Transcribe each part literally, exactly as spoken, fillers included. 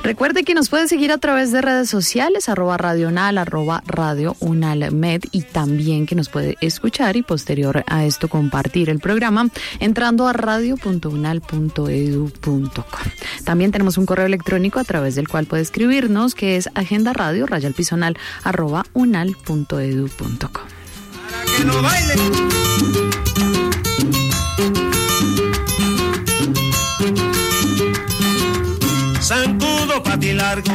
Recuerde que nos puede seguir a través de redes sociales, arroba Radio Unal, arroba Radio Unal Med, y también que nos puede escuchar y posterior a esto compartir el programa entrando a radio punto unal punto edu punto co. También tenemos un correo electrónico a través del cual puede escribirnos, que es agenda radio raya al pisonal arroba unal punto edu punto co. Para que no baile. Zancudo, patilargo,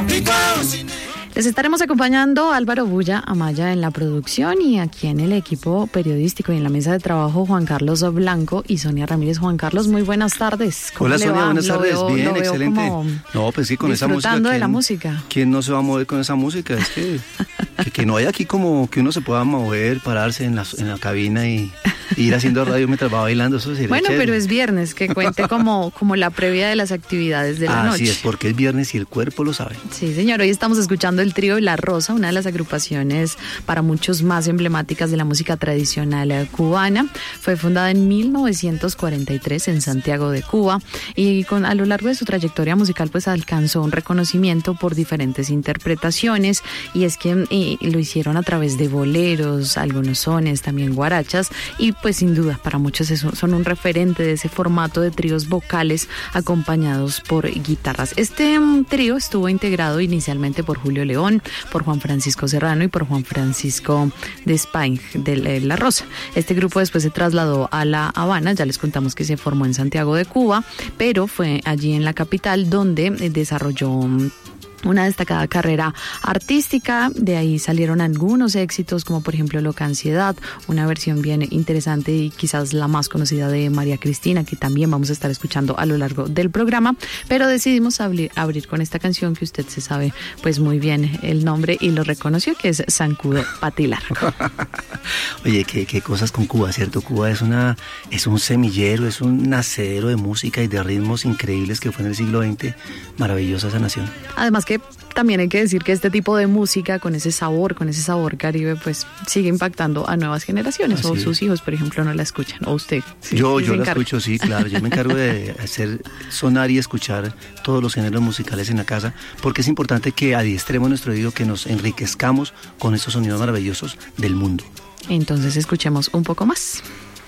les estaremos acompañando Álvaro Bulla Amaya en la producción, y aquí en el equipo periodístico y en la mesa de trabajo Juan Carlos Blanco y Sonia Ramírez. Juan Carlos, muy buenas tardes. ¿Cómo Hola, le Sonia, va? buenas lo tardes. Veo, Bien, excelente. No, pues sí, con esa música. Disfrutando de la ¿quién, música. ¿Quién no se va a mover con esa música? Es que, que, que no hay aquí como que uno se pueda mover, pararse en la, en la cabina y, y ir haciendo radio mientras va bailando. Eso sería Bueno, chévere. pero es viernes, que cuente como, como la previa de las actividades de la ah, noche. Así es, porque es viernes y el cuerpo lo sabe. Sí, señor. Hoy estamos escuchando el trío La Rosa, una de las agrupaciones para muchos más emblemáticas de la música tradicional cubana. Fue fundada en mil novecientos cuarenta y tres en Santiago de Cuba, y con, a lo largo de su trayectoria musical pues alcanzó un reconocimiento por diferentes interpretaciones, y es que y, lo hicieron a través de boleros, algunos sones, también guarachas, y pues sin duda para muchos eso, son un referente de ese formato de tríos vocales acompañados por guitarras. Este um, trío estuvo integrado inicialmente por Julio León, por Juan Francisco Serrano y por Juan Francisco de Spain de La Rosa. Este grupo después se trasladó a La Habana, ya les contamos que se formó en Santiago de Cuba, pero fue allí en la capital donde desarrolló una destacada carrera artística. De ahí salieron algunos éxitos, como por ejemplo Loca Ansiedad, una versión bien interesante y quizás la más conocida de María Cristina, que también vamos a estar escuchando a lo largo del programa, pero decidimos abrir, abrir con esta canción que usted se sabe pues muy bien el nombre y lo reconoció, que es Zancudo Patilargo. Oye, qué, qué cosas con Cuba, ¿cierto? Cuba es una es un semillero, es un nacedero de música y de ritmos increíbles que fue en el siglo veinte. Maravillosa esa nación. Además que también hay que decir que este tipo de música, con ese sabor, con ese sabor caribe, pues sigue impactando a nuevas generaciones. Así o sus es. hijos, por ejemplo, no la escuchan. O usted. Sí, yo sí yo la escucho, sí, claro. Yo me encargo de hacer sonar y escuchar todos los géneros musicales en la casa, porque es importante que adiestremos nuestro oído, que nos enriquezcamos con estos sonidos maravillosos del mundo. Entonces escuchemos un poco más.